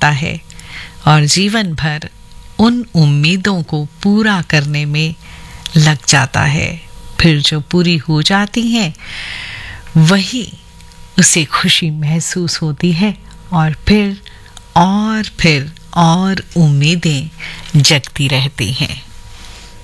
होता है और जीवन भर उन उम्मीदों को पूरा करने में लग जाता है। फिर जो पूरी हो जाती हैं वही उसे खुशी महसूस होती है और फिर और उम्मीदें जगती रहती हैं।